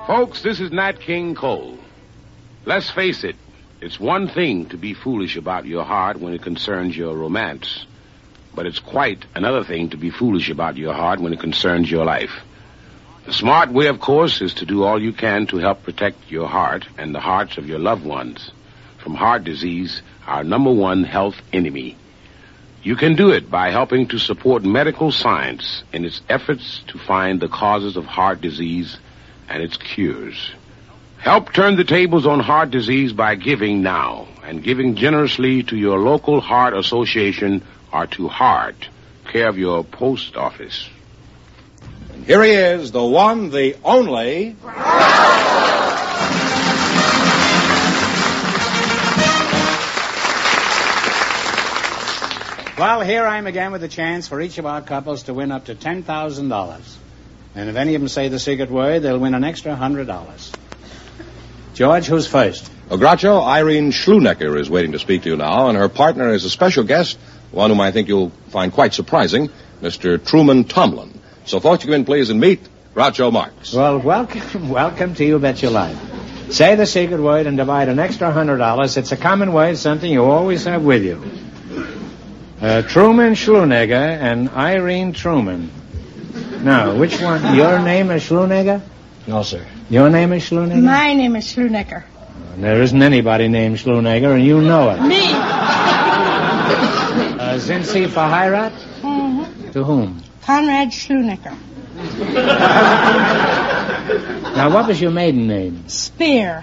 Folks, this is Nat King Cole. Let's face it, it's one thing to be foolish about your heart when it concerns your romance. But it's quite another thing to be foolish about your heart when it concerns your life. The smart way, of course, is to do all you can to help protect your heart and the hearts of your loved ones from heart disease, our number one health enemy. You can do it by helping to support medical science in its efforts to find the causes of heart disease and its cures. Help turn the tables on heart disease by giving now, and giving generously to your local heart association or to Heart, care of your post office. And here he is, the one, the only... Well, here I am again with a chance for each of our couples to win up to $10,000. And if any of them say the secret word, they'll win an extra $100. George, who's first? Well, Groucho, Irene Schlunecker is waiting to speak to you now, and her partner is a special guest, one whom I think you'll find quite surprising, Mr. Truman Tomlin. So, folks, you come in, please, and meet Groucho Marx. Well, welcome to You Bet Your Life. Say the secret word and divide an extra $100. It's a common word, something you always have with you. Truman Schlunecker and Irene Truman. Now, which one? Your name is Schlunecker? No, sir. Your name is Schlunecker? My name is Schlunecker. There isn't anybody named Schlunecker, and you know it. Me. Sind Sie verheiratet? Mm-hmm. To whom? Conrad Schlunecker. Now, what was your maiden name? Spear.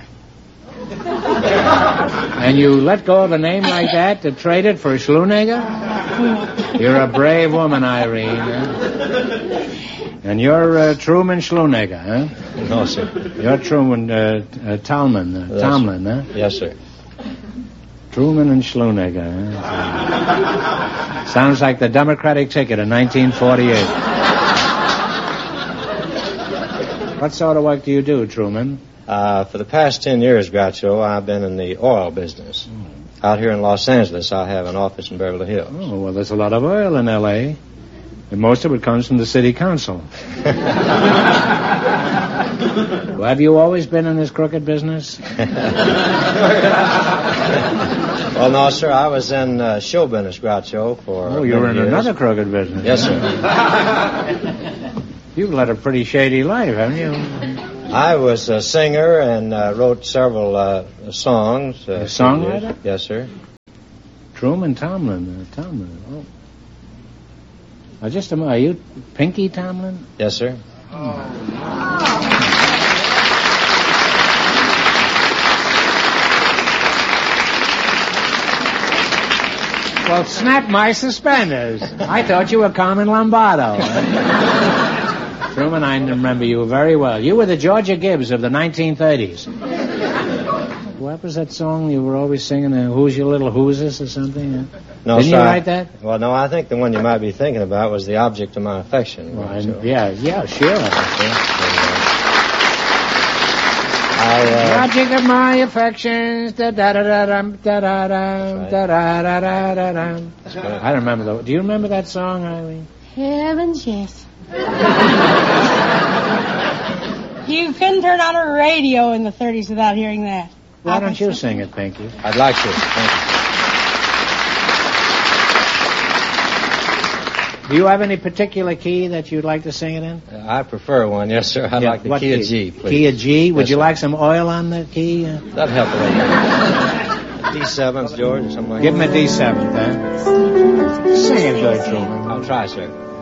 And you let go of a name like that to trade it for Schlunecker? You're a brave woman, Irene. Huh? And you're Truman Schlunecker, huh? No, sir. You're Truman Tomlin, huh? Yes, sir. Truman and Schlunecker, huh? Sounds like the Democratic ticket in 1948. What sort of work do you do, Truman? For the past 10 years, Groucho, I've been in the oil business. Out here in Los Angeles, I have an office in Beverly Hills. Oh, well, there's a lot of oil in L.A., and most of it comes from the city council. Well, have you always been in this crooked business? Well, no, sir, I was in show business, Groucho, for Oh, you were in years. another crooked business. Yes, sir. You've led a pretty shady life, haven't you? I was a singer and wrote several songs. A songwriter? Yes, sir. Truman Tomlin. Oh. Just a moment. Are you Pinky Tomlin? Yes, sir. Well, snap my suspenders. I thought you were Carmen Lombardo. Truman, I remember you very well. You were the Georgia Gibbs of the 1930s. What was that song you were always singing? Who's Your Little Whooses or something? No, Didn't sir, you write that? Well, no, I think the one you might be thinking about was The Object of My Affection. Well, yeah, sure. The object of my affections. Da-da-da-da-dum, da-da-dum, da-da-da-da-da-dum. I don't remember do you remember that song, Eileen? Heavens, yes. You couldn't turn on a radio in the 30s without hearing that. Why don't you sing it, Pinky? I'd like to. Thank you. Do you have any particular key that you'd like to sing it in? I prefer one, yes, sir. I'd like the key of G, please. Key of G? Would Yes, you sir. like some oil on the key? That'd help a little. D7s, George, or something like Give him a that. D7, then. Sing it good, Truman. I'll try, sir.